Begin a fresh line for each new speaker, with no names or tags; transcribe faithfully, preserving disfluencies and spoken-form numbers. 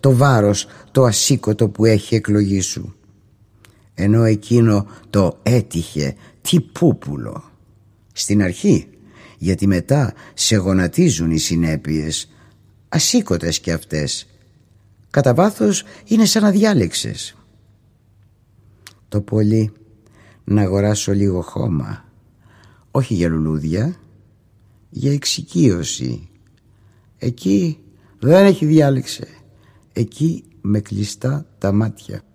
το βάρος το ασήκωτο που έχει εκλογή σου. Ενώ εκείνο το έτυχε τι πούπουλο. Στην αρχή, γιατί μετά σε γονατίζουν οι συνέπειες, ασήκωτες κι αυτές. Κατά βάθος είναι σαν να διάλεξες. Το πολύ να αγοράσω λίγο χώμα, όχι για λουλούδια, για εξοικείωση. Εκεί δεν έχει διάλεξε. Εκεί με κλειστά τα μάτια.